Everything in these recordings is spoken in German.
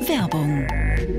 Werbung.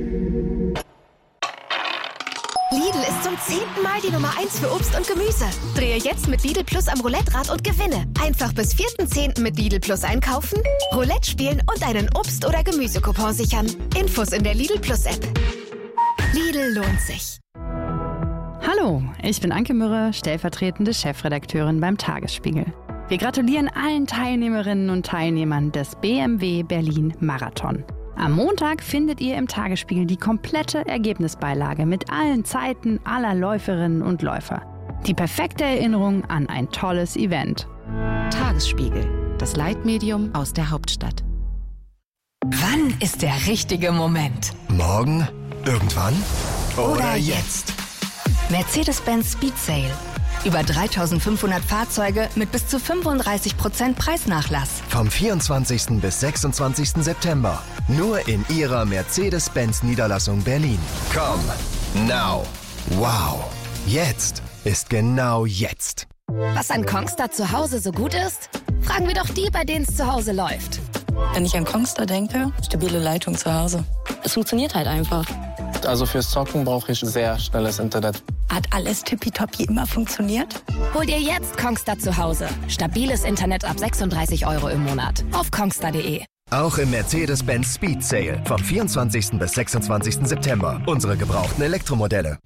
Lidl ist zum 10. Mal die Nummer 1 für Obst und Gemüse. Drehe jetzt mit Lidl Plus am Roulette-Rad und gewinne. Einfach bis 4.10. mit Lidl Plus einkaufen, Roulette spielen und einen Obst- oder Gemüsecoupon sichern. Infos in der Lidl Plus App. Lidl lohnt sich. Hallo, ich bin Anke Mürre, stellvertretende Chefredakteurin beim Tagesspiegel. Wir gratulieren allen Teilnehmerinnen und Teilnehmern des BMW Berlin Marathon. Am Montag findet ihr im Tagesspiegel die komplette Ergebnisbeilage mit allen Zeiten aller Läuferinnen und Läufer. Die perfekte Erinnerung an ein tolles Event. Tagesspiegel, das Leitmedium aus der Hauptstadt. Wann ist der richtige Moment? Morgen? Irgendwann? Oder jetzt? Mercedes-Benz Speed Sale. Über 3.500 Fahrzeuge mit bis zu 35% Preisnachlass. Vom 24. bis 26. September. Nur in Ihrer Mercedes-Benz-Niederlassung Berlin. Come now. Wow. Jetzt ist genau jetzt. Was an Kongstar zu Hause so gut ist? Fragen wir doch die, bei denen es zu Hause läuft. Wenn ich an Kongstar denke, stabile Leitung zu Hause. Es funktioniert halt einfach. Also fürs Zocken brauche ich sehr schnelles Internet. Hat alles tippitoppi immer funktioniert? Hol dir jetzt Kongstar zu Hause. Stabiles Internet ab 36 € im Monat. Auf kongstar.de. Auch im Mercedes-Benz Speed Sale. Vom 24. bis 26. September. Unsere gebrauchten Elektromodelle.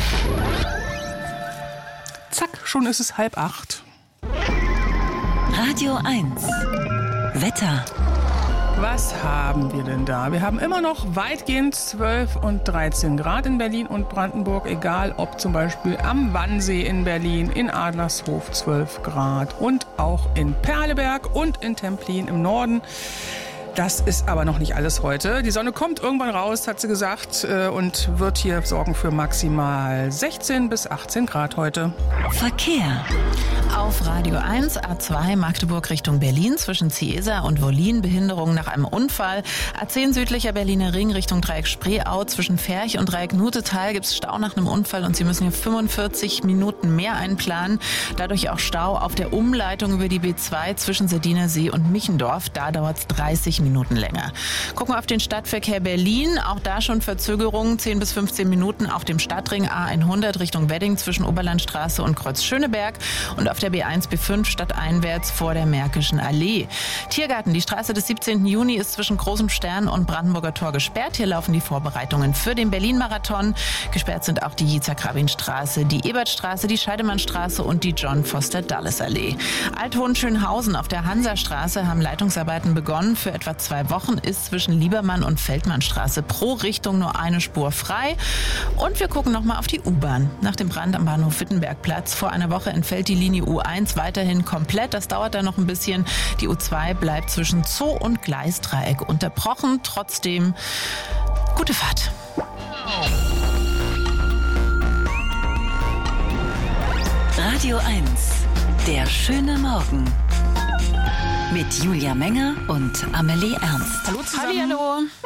Zack, schon ist es 7:30. Radio 1. Wetter. Was haben wir denn da? Wir haben immer noch weitgehend 12 und 13 Grad in Berlin und Brandenburg, egal ob zum Beispiel am Wannsee in Berlin, in Adlershof 12 Grad und auch in Perleberg und in Templin im Norden. Das ist aber noch nicht alles heute. Die Sonne kommt irgendwann raus, hat sie gesagt, und wird hier sorgen für maximal 16 bis 18 Grad heute. Verkehr. Auf Radio 1, A2 Magdeburg Richtung Berlin zwischen Ciesa und Wollin. Behinderung nach einem Unfall. A10 südlicher Berliner Ring Richtung Dreieck Spreeau. Zwischen Ferch und Dreieck Nutetal gibt es Stau nach einem Unfall und Sie müssen hier 45 Minuten mehr einplanen. Dadurch auch Stau auf der Umleitung über die B2 zwischen Sediner See und Michendorf. Da dauert es 30 Minuten länger. Gucken wir auf den Stadtverkehr Berlin. Auch da schon Verzögerungen, 10 bis 15 Minuten auf dem Stadtring A100 Richtung Wedding zwischen Oberlandstraße und Kreuz Schöneberg und auf der B1 B5 stadteinwärts vor der Märkischen Allee. Tiergarten, die Straße des 17. Juni ist zwischen Großem Stern und Brandenburger Tor gesperrt. Hier laufen die Vorbereitungen für den Berlin-Marathon. Gesperrt sind auch die Yitzhak-Rabin-Straße, die Ebertstraße, die Scheidemannstraße und die John-Foster-Dulles-Allee. Althohenschönhausen auf der Hansastraße haben Leitungsarbeiten begonnen. Für etwa 2 Wochen ist zwischen Liebermann und Feldmannstraße pro Richtung nur eine Spur frei. Und wir gucken nochmal auf die U-Bahn. Nach dem Brand am Bahnhof Wittenbergplatz vor einer Woche entfällt die Linie U1 weiterhin komplett. Das dauert dann noch ein bisschen. Die U2 bleibt zwischen Zoo und Gleisdreieck unterbrochen. Trotzdem gute Fahrt. Radio 1. Der schöne Morgen. Mit Julia Menger und Amelie Ernst. Hallo zusammen. Hallihallo.